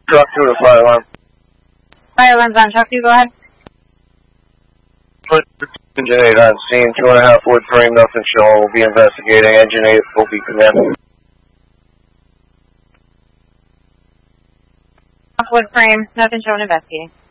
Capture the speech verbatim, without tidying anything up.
Truck two to fire alarm. Fire alarm's on truck two, go ahead. Engine eight on scene, two and a half wood frame, nothing shown. We'll be investigating. Engine eight will be command. Wood frame, nothing shown, investigating.